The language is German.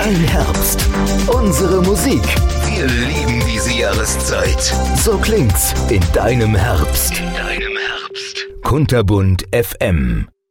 Dein Herbst. Unsere Musik. Wir lieben diese Jahreszeit. So klingt's in deinem Herbst. In deinem Herbst. Kunterbunt FM.